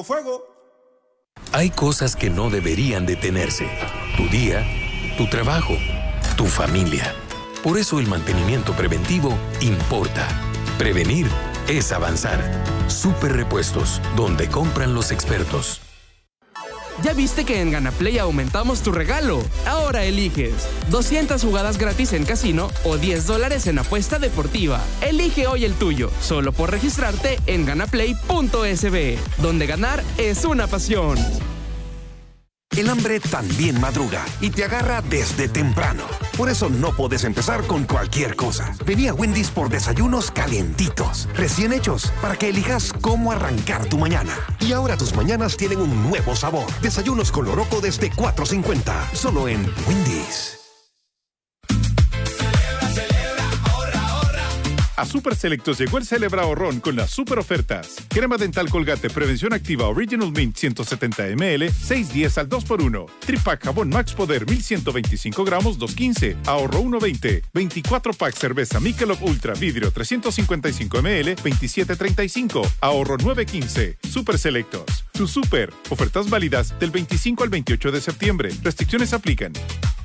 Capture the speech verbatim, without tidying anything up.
fuego. Hay cosas que no deberían detenerse. Tu día, tu trabajo, tu familia. Por eso el mantenimiento preventivo importa. Prevenir es avanzar. Super Repuestos, donde compran los expertos. ¿Ya viste que en Ganaplay aumentamos tu regalo? Ahora eliges doscientas jugadas gratis en casino o diez dólares en apuesta deportiva. Elige hoy el tuyo, solo por registrarte en ganaplay punto es be, donde ganar es una pasión. El hambre también madruga y te agarra desde temprano. Por eso no puedes empezar con cualquier cosa. Vení a Wendy's por desayunos calientitos, recién hechos, para que elijas cómo arrancar tu mañana. Y ahora tus mañanas tienen un nuevo sabor. Desayunos con loroco desde cuatro cincuenta, solo en Wendy's. A Super Selectos llegó el Celebra Ahorrón con las super ofertas. Crema dental Colgate Prevención Activa Original Mint ciento setenta mililitros, seis diez al dos por uno. Tripack Jabón Max Poder mil ciento veinticinco gramos, dos quince, ahorro uno veinte. veinticuatro pack Cerveza Michelob Ultra Vidrio trescientos cincuenta y cinco mililitros, veintisiete treinta y cinco, ahorro nueve quince. Super Selectos, tu super. Ofertas válidas del veinticinco al veintiocho de septiembre. Restricciones aplican.